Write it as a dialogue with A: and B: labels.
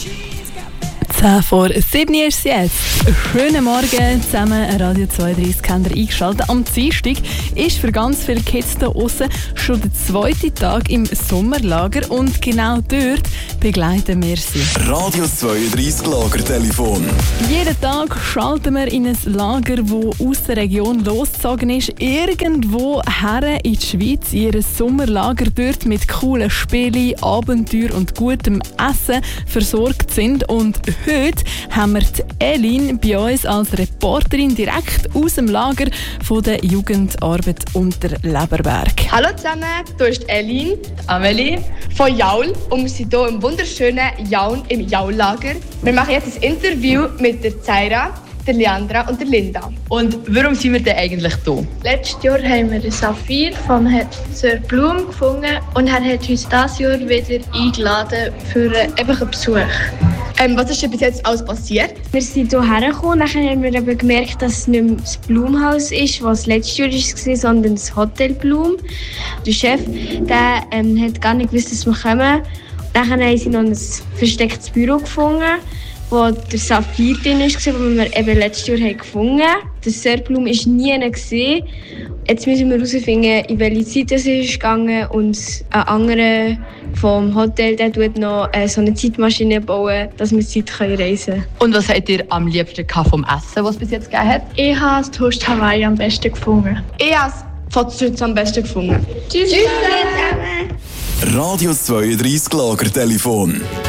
A: 10 vor 7 ist es jetzt. Schönen Morgen zusammen, Radio 32 habt ihr eingeschaltet. Am Dienstag ist für ganz viele Kids da draussen schon der zweite Tag im Sommerlager und genau dort begleiten wir sie.
B: Radio 32 Lagertelefon.
A: Jeden Tag schalten wir in ein Lager, das aus der Region losgezogen ist, irgendwo her in die Schweiz, in ihr Sommerlager, dort mit coolen Spielen, Abenteuern und gutem Essen versorgt sind. Und heute haben wir die Elin bei uns als Reporterin direkt aus dem Lager von der Jugendarbeit Unterleberberg.
C: Hallo zusammen, hier ist Elin, Amelie von Jaul und wir sind hier im wunderschönen Jaun im Jaullager. Wir machen jetzt ein Interview mit der Zaira, der Leandra und der Linda.
D: Und warum sind wir denn eigentlich hier?
E: Letztes Jahr haben wir den Saphir von Sir Blum gefunden und er hat uns dieses Jahr wieder eingeladen für einfach einen Besuch.
C: Was ist denn bis jetzt alles passiert?
E: Wir sind hierher gekommen, dann haben wir eben gemerkt, dass es nicht mehr das Blumhaus ist, was letztes Jahr war, sondern das Hotel Blum. Der Chef der, hat gar nicht gewusst, dass wir kommen. Dann haben sie noch ein verstecktes Büro gefunden, wo der Saphir drin war, den wir eben letztes Jahr gefunden haben. Der Sir Blum war nie gesehen. Jetzt müssen wir herausfinden, in welche Zeit es ist gegangen und ein anderer vom Hotel, der tut noch so eine Zeitmaschine bauen, dass wir Zeit reisen können.
D: Und was habt ihr am liebsten vom Essen, was es bis jetzt gegeben hat?
E: Ich habe das Toast Hawaii am besten gefunden.
C: Ich habe das Fotzschütz am besten gefunden.
E: Tschüss zusammen!
B: Radio 32 Lagertelefon.